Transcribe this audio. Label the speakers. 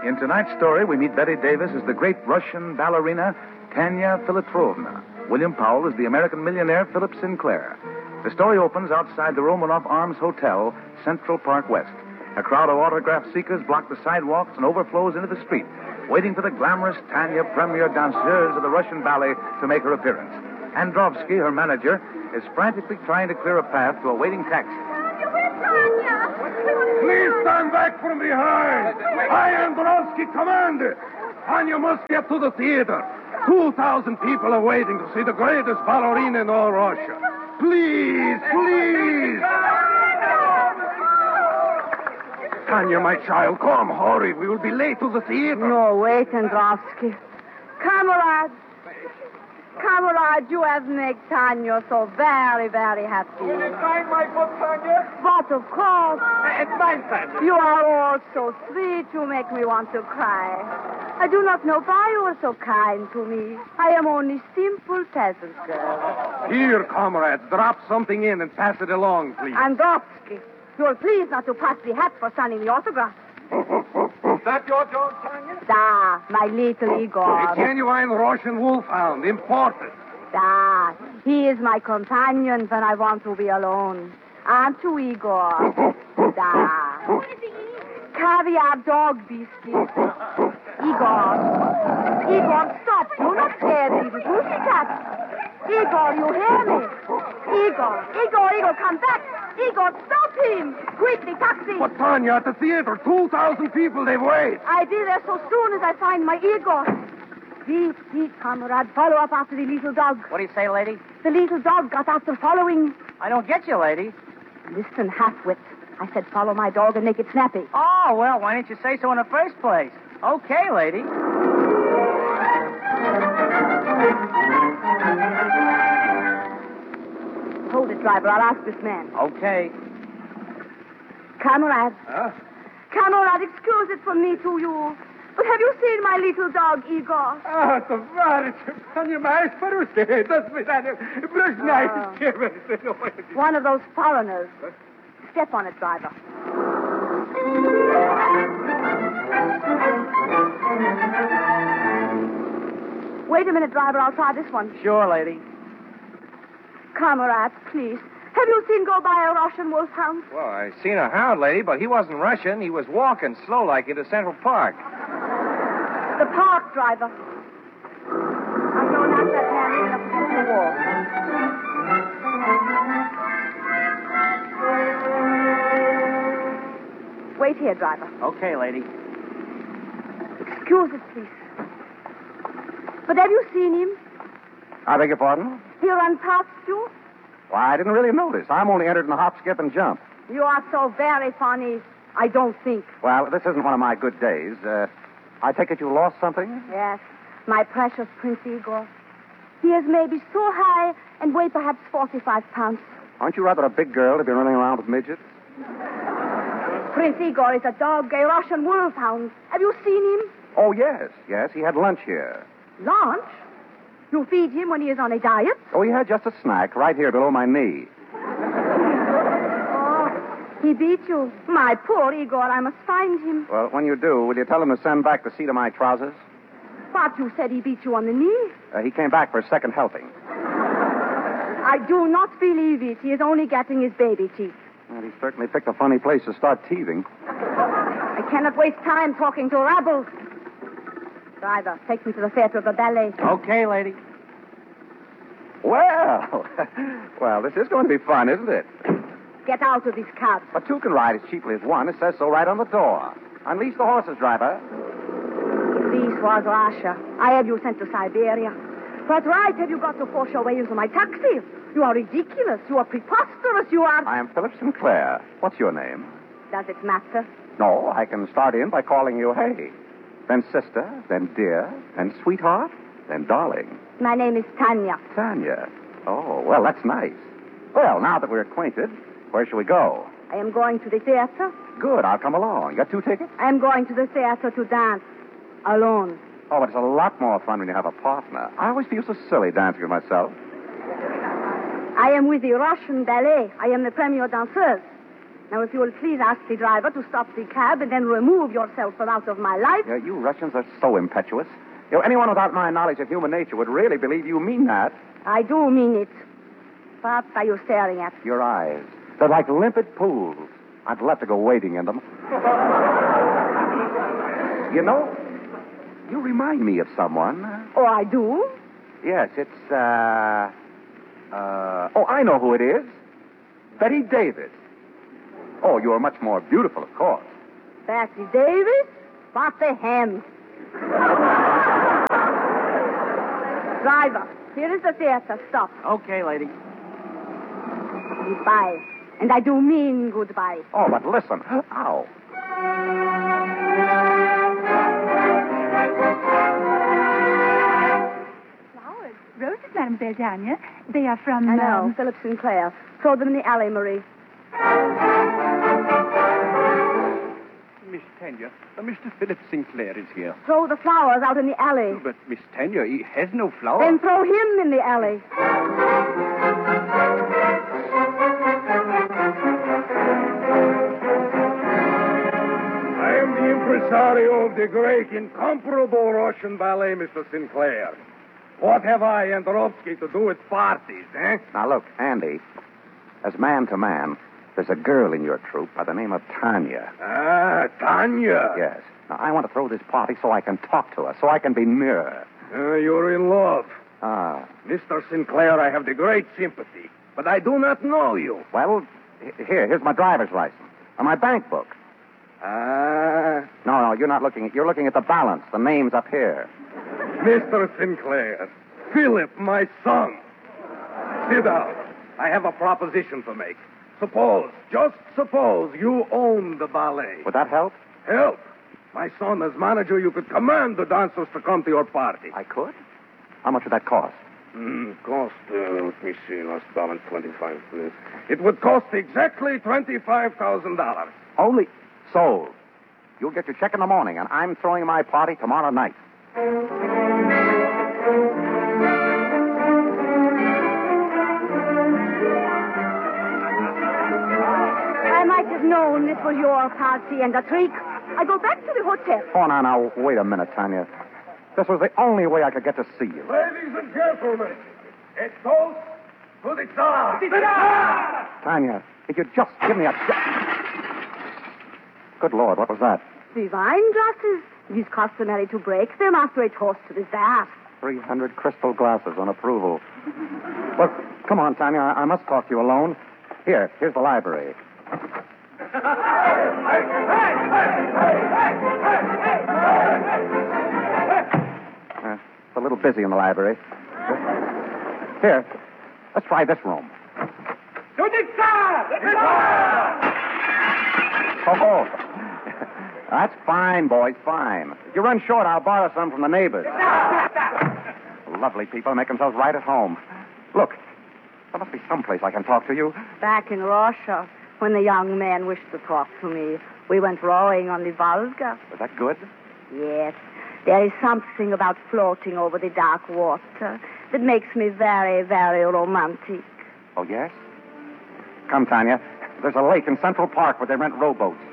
Speaker 1: In tonight's story, we meet Betty Davis as the great Russian ballerina Tanya Filippovna. William Powell is the American millionaire Philip Sinclair. The story opens outside the Romanoff Arms Hotel, Central Park West. A crowd of autograph seekers block the sidewalks and overflows into the street, waiting for the glamorous Tanya, premier danseuse of the Russian ballet, to make her appearance. Androvsky, her manager, is frantically trying to clear a path to a waiting taxi.
Speaker 2: Please stand back from behind. I, Androvsky, command it. Tanya must get to the theater. 2,000 people are waiting to see the greatest ballerina in all Russia. Please, please. Tanya, my child, come, hurry. We will be late to the theater.
Speaker 3: No, wait, Androvsky. Comrade, you have made Tanya so very, very happy.
Speaker 2: Will you sign my book, Tanya?
Speaker 3: But of course.
Speaker 2: It's mine, Tanya.
Speaker 3: You are all so sweet, you make me want to cry. I do not know why you are so kind to me. I am only simple peasant girl.
Speaker 2: Here, comrades, drop something in and pass it along, please.
Speaker 3: Androvsky, you will please not to pass the hat for signing the autograph.
Speaker 2: Is that your dog, Tanya?
Speaker 3: Da, my little Igor.
Speaker 2: A genuine Russian wolfhound, imported.
Speaker 3: Da, he is my companion when I want to be alone. Aren't you, Igor? Da. Caviar dog biscuits. Igor, stop. Do not scare the little pussycat. Igor, you hear me? Igor, come back. Igor, stop him. Quickly, taxi.
Speaker 2: But, Tanya, at the theater, 2,000 people, they wait.
Speaker 3: I'll be there so soon as I find my Igor. Please, comrade, follow up after the little dog.
Speaker 4: What do you say, lady?
Speaker 3: The little dog got after following.
Speaker 4: I don't get you, lady.
Speaker 3: Listen, half-wit. I said follow my dog and make it snappy.
Speaker 4: Oh, well, why didn't you say so in the first place? Okay, lady.
Speaker 3: Hold it, driver. I'll ask this man.
Speaker 4: Okay.
Speaker 3: Comrade.
Speaker 2: Huh?
Speaker 3: Comrade, excuse it from me to you. But have you seen my little dog, Igor?
Speaker 2: Товарищ, понимаешь, по-русски, до свидания.
Speaker 3: One of those foreigners. Step on it, driver. Wait a minute, driver. I'll try this one.
Speaker 4: Sure, lady.
Speaker 3: Comrade, please. Have you seen go by a Russian wolfhound?
Speaker 5: Well, I seen a hound, lady, but he wasn't Russian. He was walking slow like into Central Park.
Speaker 3: The park, driver. I don't have that man leaning up against the wall. Wait here, driver.
Speaker 4: Okay, lady.
Speaker 3: Excuse us, please. But have you seen him?
Speaker 1: I beg your pardon?
Speaker 3: He ran past you?
Speaker 1: Why, I didn't really notice. I'm only entered in the hop, skip, and jump.
Speaker 3: You are so very funny. I don't think.
Speaker 1: Well, this isn't one of my good days. I take it you lost something?
Speaker 3: Yes, my precious Prince Igor. He is maybe so high and weigh perhaps 45 pounds.
Speaker 1: Aren't you rather a big girl to be running around with midgets?
Speaker 3: Prince Igor is a dog, a Russian wolfhound. Have you seen him?
Speaker 1: Oh, yes. Yes, he had lunch here.
Speaker 3: Lunch? You feed him when he is on a diet?
Speaker 1: Oh, he had just a snack right here below my knee.
Speaker 3: Oh, he beat you. My poor Igor, I must find him.
Speaker 1: Well, when you do, will you tell him to send back the seat of my trousers?
Speaker 3: But you said he beat you on the knee.
Speaker 1: He came back for a second helping.
Speaker 3: I do not believe it. He is only getting his baby teeth.
Speaker 1: Well, he certainly picked a funny place to start teething.
Speaker 3: I cannot waste time talking to rabble. Driver, take me to the theater of the ballet.
Speaker 4: Okay, lady.
Speaker 1: Well, well, this is going to be fun, isn't it?
Speaker 3: Get out of this cab.
Speaker 1: But two can ride as cheaply as one. It says so right on the door. Unleash the horses, driver.
Speaker 3: If this was Russia, I had you sent to Siberia. What right have you got to force your way into my taxi? You are ridiculous. You are preposterous. You are...
Speaker 1: I am Philip Sinclair. What's your name?
Speaker 3: Does it matter?
Speaker 1: No, I can start in by calling you Hay. Then sister, then dear, then sweetheart, then darling.
Speaker 3: My name is Tanya.
Speaker 1: Tanya. Oh, well, that's nice. Well, now that we're acquainted, where shall we go?
Speaker 3: I am going to the theater.
Speaker 1: Good, I'll come along. You got 2 tickets?
Speaker 3: I am going to the theater to dance. Alone.
Speaker 1: Oh, but it's a lot more fun when you have a partner. I always feel so silly dancing with myself.
Speaker 3: I am with the Russian ballet. I am the premier danseuse. Now, if you will please ask the driver to stop the cab and then remove yourself from out of my life.
Speaker 1: Yeah, you Russians are so impetuous. Anyone without my knowledge of human nature would really believe you mean that.
Speaker 3: I do mean it. What are you staring at?
Speaker 1: Your eyes. They're like limpid pools. I'd love to go wading in them. You remind me of someone.
Speaker 3: Oh, I do?
Speaker 1: Yes, it's, oh, I know who it is. Betty Davis. Oh, you're much more beautiful, of course.
Speaker 3: Betty Davis? What the hen? Driver, here is the theater. Stop.
Speaker 4: Okay, lady.
Speaker 3: Goodbye. And I do mean goodbye.
Speaker 1: Oh, but listen. Ow.
Speaker 6: Flowers. Roses, Mademoiselle Tanya. They are from...
Speaker 3: I know. Philip Sinclair. Throw them in the alley, Marie.
Speaker 7: Miss Tanya, Mr. Philip Sinclair is here.
Speaker 3: Throw the flowers out in the alley.
Speaker 7: But, Miss Tanya, he has no flower.
Speaker 3: Then throw him in the alley.
Speaker 2: I am the impresario of the great, incomparable Russian ballet, Mr. Sinclair. What have I and Rovsky to do with parties, eh?
Speaker 1: Now, look, Andy, as man to man, there's a girl in your troupe by the name of Tanya.
Speaker 2: Ah, Tanya.
Speaker 1: Yes. Now, I want to throw this party so I can talk to her, so I can be near her.
Speaker 2: You're in love.
Speaker 1: Ah.
Speaker 2: Mr. Sinclair, I have the great sympathy, but I do not know you.
Speaker 1: Well, here's my driver's license. And my bank book.
Speaker 2: Ah.
Speaker 1: No, you're not looking at... You're looking at the balance. The name's up here.
Speaker 2: Mr. Sinclair, Philip, my son. Sit down. I have a proposition to make. Just suppose you own the ballet.
Speaker 1: Would that help?
Speaker 2: Help. My son, as manager, you could command the dancers to come to your party.
Speaker 1: I could? How much would that cost?
Speaker 2: Cost, let me see, last balance, 25. It would cost exactly $25,000.
Speaker 1: Only sold. You'll get your check in the morning, and I'm throwing my party tomorrow night.
Speaker 3: I might have known this was your party and a trick. I go back to the hotel.
Speaker 1: Oh, now, wait a minute, Tanya. This was the only way I could get to see you.
Speaker 2: Ladies and gentlemen, it goes to the Tsar.
Speaker 1: Tanya, if you'd just give me a... Good Lord, what was that?
Speaker 3: The wine glasses. It is customary to break them after a toast to the Tsar.
Speaker 1: 300 crystal glasses on approval. Well, come on, Tanya. I must talk to you alone. Here's the library. It's a little busy in the library. Here, let's try this room. Oh, that's fine, boys, fine. If you run short, I'll borrow some from the neighbors. Lovely people make themselves right at home. Look, there must be someplace I can talk to you.
Speaker 3: Back in Russia, when the young man wished to talk to me, we went rowing on the Volga.
Speaker 1: Was that good?
Speaker 3: Yes. There is something about floating over the dark water that makes me very, very romantic.
Speaker 1: Oh, yes? Come, Tanya. There's a lake in Central Park where they rent rowboats.